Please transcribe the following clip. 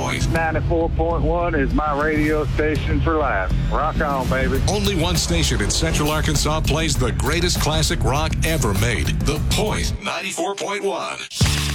Point. 94.1 is my radio station for life. Rock on, baby. Only one station in Central Arkansas plays the greatest classic rock ever made. The Point 94.1.